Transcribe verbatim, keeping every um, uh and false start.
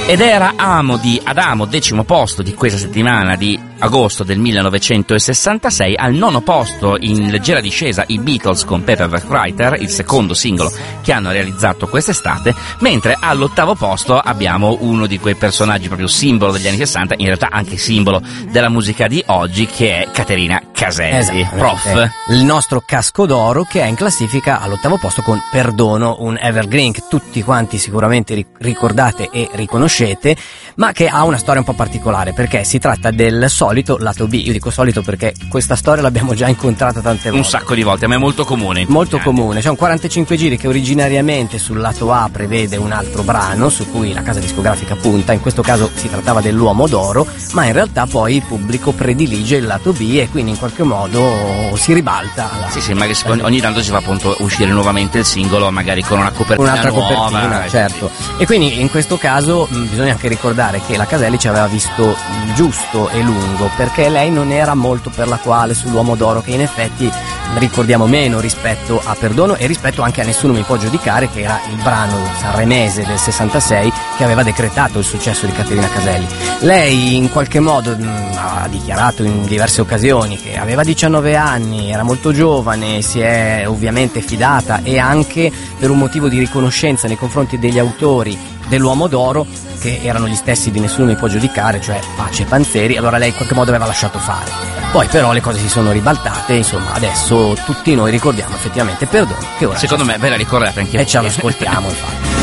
Ed era Amo di Adamo, decimo posto di questa settimana di agosto del millenovecentosessantasei. Al nono posto, in leggera discesa, i Beatles con Paperback Writer, il secondo singolo che hanno realizzato quest'estate, mentre all'ottavo posto abbiamo uno di quei personaggi proprio simbolo degli anni sessanta, in realtà anche simbolo della musica di oggi, che è Caterina Caselli, prof. Il nostro casco d'oro, che è in classifica all'ottavo posto con Perdono, un evergreen che tutti quanti sicuramente ricordate e riconoscete, ma che ha una storia un po' particolare, perché si tratta del solito lato B. Io dico solito perché questa storia l'abbiamo già incontrata tante volte. Un sacco di volte, ma è molto comune. Molto comune, c'è un quarantacinque giri che originariamente sul lato A prevede un altro brano su cui la casa discografica punta, in questo caso si trattava dell'Uomo d'Oro, ma in realtà poi il pubblico predilige il lato B e quindi in qualche modo si ribalta. La... Sì, sì, magari ogni, ogni tanto si fa appunto uscire nuovamente il singolo, magari con una copertina un'altra nuova, copertina, certo. E quindi in questo caso mh, bisogna anche ricordare che la Caselli ci aveva visto giusto e lungo, perché lei non era molto per la quale sull'Uomo d'Oro, che in effetti ricordiamo meno rispetto a Perdono e rispetto anche a Nessuno mi può giudicare, che era il brano sanremese del sessantasei che aveva decretato il successo di Caterina Caselli. Lei in qualche modo mh, ha dichiarato in diverse occasioni che aveva diciannove anni, era molto giovane, si è ovviamente fidata, e anche per un motivo di riconoscenza nei confronti degli autori dell'Uomo d'Oro, che erano gli stessi di Nessuno mi può giudicare, cioè Pace e Panzeri, allora lei in qualche modo aveva lasciato fare. Poi però le cose si sono ribaltate, insomma adesso tutti noi ricordiamo effettivamente Perdono, che ora secondo me ve la ricordate anche e ce l'ascoltiamo infatti.